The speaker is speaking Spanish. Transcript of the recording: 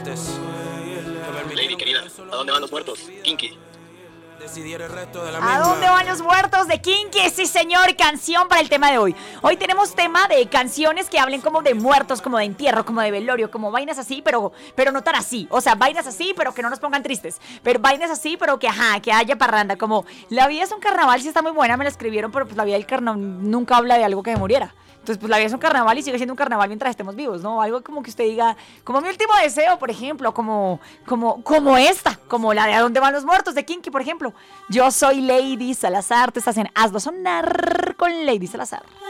Lady querida, ¿a dónde van los muertos? Kinky. ¿A dónde van los muertos de Kinky? Sí, señor, canción para el tema de hoy. Hoy tenemos tema de canciones que hablen como de muertos, como de entierro, como de velorio, como vainas así, pero no tan así. O sea, vainas así, pero que no nos pongan tristes. Pero vainas así, pero que que haya parranda. Como la vida es un carnaval, sí está muy buena, me la escribieron, pero pues la vida del carnaval nunca habla de algo que muriera. Entonces, pues la vida es un carnaval y sigue siendo un carnaval mientras estemos vivos, ¿no? Algo como que usted diga, como mi último deseo, por ejemplo, como esta, como la de ¿A dónde van los muertos? De Kinky, por ejemplo. Yo soy Lady Salazar, te estás en Hazlo Sonar con Lady Salazar.